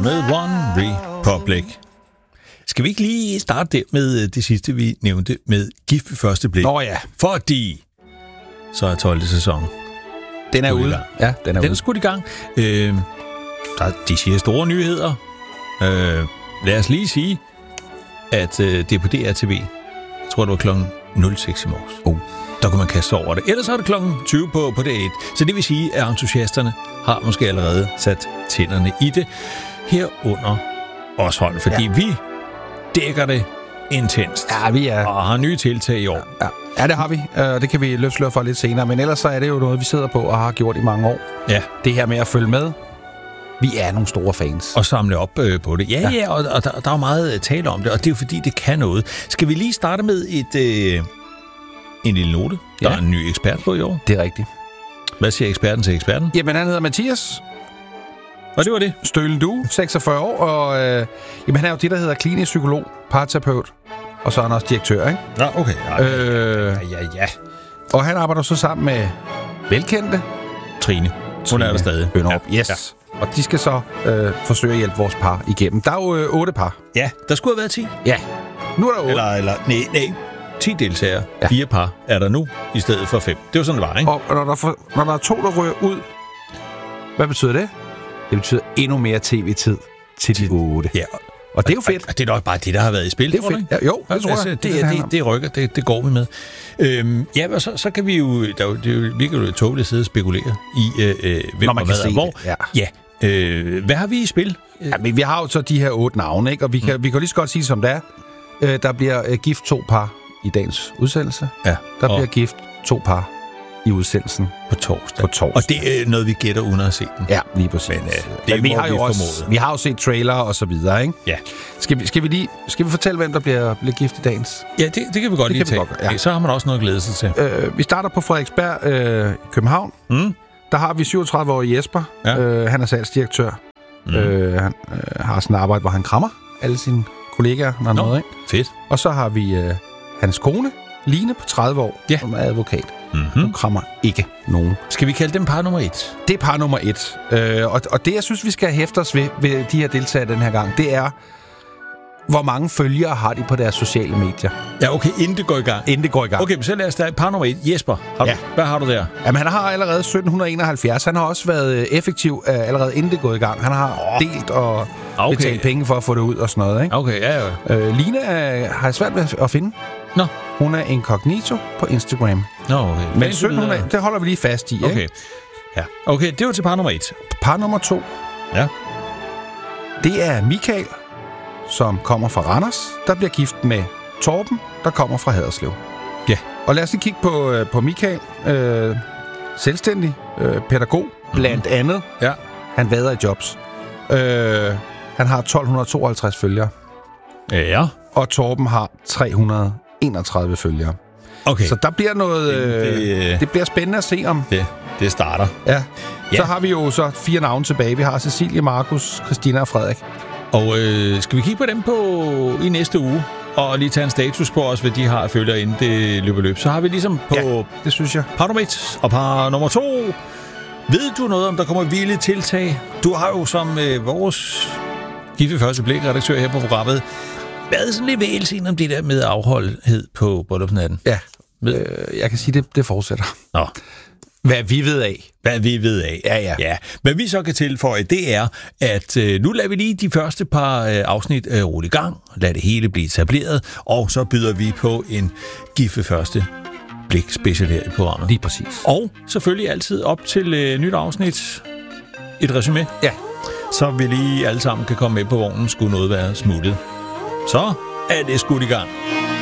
med One Republic. Skal vi ikke lige starte der med det sidste, vi nævnte med Gift ved første blik? Nå ja. Fordi så er 12. sæson. Den er ude. Ja, den er skudt i gang. De siger store nyheder. Lad os lige sige, at det er på DRTV. Jeg tror, det var klokken 06 i morges. Der kunne man kaste sig over det. Ellers er det klokken 20 på D1. Så det vil sige, at entusiasterne har måske allerede sat tænderne i det. Herunder os hold, fordi vi dækker det intenst. Ja, vi er. Og har nye tiltag i år. Ja, det har vi. Det kan vi løfte for lidt senere. Men ellers så er det jo noget, vi sidder på og har gjort i mange år. Ja. Det her med at følge med. Vi er nogle store fans. Og samle op på det. Ja, og der er jo meget tale om det, og det er jo fordi, det kan noget. Skal vi lige starte med en lille note? Der er en ny ekspert på i år. Det er rigtigt. Hvad siger eksperten til eksperten? Jamen, han hedder Mathias. Og det var det. Stølen du, 46 år, og han er jo det, der hedder klinisk psykolog, parterapeut, og så er han også direktør, ikke? Ja, okay. Ja. Og han arbejder så sammen med velkendte Trine. Hun er der stadig. Bønderup. Yes. Ja. Og de skal så forsøge at hjælpe vores par igennem. Der er jo 8 par. Ja, der skulle have været 10. Ja, nu er der 8. Nej. 10 deltagere. 4 par er der nu, i stedet for 5. Det var sådan, det var, ikke? Og når der er 2, der ryger ud, hvad betyder det? Det betyder endnu mere tv-tid til de 8. Ja. Og det er jo fedt. Det er nok bare det, der har været i spil, det er fedt. Ja, jo, det tror jeg. Det rykker, det går vi med. Og så kan vi jo, vi kan jo tåle at sidde og spekulere i, hvem og hvad og hvor. Ja. Hvad har vi i spil? Ja, men vi har jo så de her 8 navne, ikke? Og vi kan lige så godt sige, som det er. Der bliver gift 2 par i dagens udsendelse. Ja. Der bliver gift 2 par i udsendelsen på torsdag. Og det er noget, vi gætter uden at have set den. Ja, lige præcis. Men vi har jo også, vi har jo set trailer og så videre, ikke? Ja. Skal vi fortælle, hvem der bliver gift i dagens? Ja, det kan vi godt lige tage. Okay, så har man også noget at glæde sig til. Vi starter på Frederiksberg i København. Der har vi 37-årige Jesper. Ja. Han er salgsdirektør. Han har sådan et arbejde, hvor han krammer alle sine kollegaer. Noget, ikke? Fedt. Og så har vi hans kone, Line på 30 år, som er advokat. Hun krammer ikke nogen. Skal vi kalde dem par nummer 1? Det er par nummer 1. Og det, jeg synes, vi skal hæfte os ved de her deltagere den her gang, det er, hvor mange følgere har de på deres sociale medier. Ja, okay, inden det går i gang. Okay, men så lad os da par nummer 1. Jesper, hvad har du der? Jamen, han har allerede 1771. Han har også været effektiv allerede inden det går i gang. Han har delt og betalt penge for at få det ud og sådan noget, ikke? Okay, ja. Line har svært ved at finde. Nå. Hun er incognito på Instagram. Nå, okay. Men 1700, det holder vi lige fast i, okay. Ikke? Ja. Okay, det var til par nummer 1. Par nummer 2. Ja. Det er Michael, som kommer fra Randers, der bliver gift med Torben, der kommer fra Haderslev. Ja. Og lad os lige kigge på Michael. Selvstændig pædagog, blandt andet. Ja. Han vader i jobs. Han har 1252 følgere. Ja. Og Torben har 331 følgere. Okay. Så der bliver noget... det bliver spændende at se om... Det starter. Ja. Så har vi jo så 4 navne tilbage. Vi har Cecilie, Markus, Christina og Frederik. Og skal vi kigge på dem i næste uge? Og lige tage en status på os, hvad de har følgere inden det løber løb. Så har vi ligesom på det synes jeg. Par nummer 1 og par nummer 2. Ved du noget om, der kommer vilde tiltag? Du har jo som vores Gift ved første blik redaktør her på programmet været sådan lidt vægelsen om det der med afholdhed på bryllupsnatten. Ja, jeg kan sige, det fortsætter. Nå. Hvad vi ved af. Ja. Hvad vi så kan tilføje, det er, at nu lader vi lige de første par afsnit rulle i gang. Lad det hele blive etableret. Og så byder vi på en Gift ved første blik special her i programmet. Lige præcis. Og selvfølgelig altid op til nyt afsnit. Et resumé. Ja. Så vi lige alle sammen kan komme med på vognen, skulle noget være smuttet. Så er det skudt i gang.